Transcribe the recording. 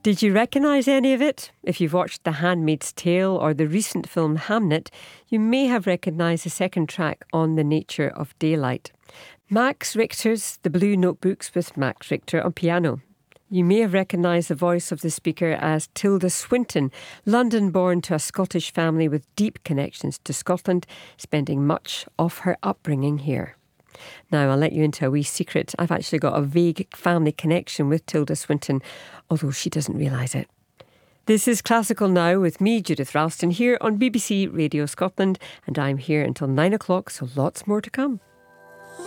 Did you recognise any of it? If you've watched The Handmaid's Tale or the recent film Hamnet, you may have recognised the second track on The Nature of Daylight. Max Richter's The Blue Notebooks with Max Richter on piano. You may have recognised the voice of the speaker as Tilda Swinton, London-born to a Scottish family with deep connections to Scotland, spending much of her upbringing here. Now, I'll let you into a wee secret. I've actually got a vague family connection with Tilda Swinton, although she doesn't realise it. This is Classical Now with me, Judith Ralston, here on BBC Radio Scotland, and I'm here until 9 o'clock, so lots more to come.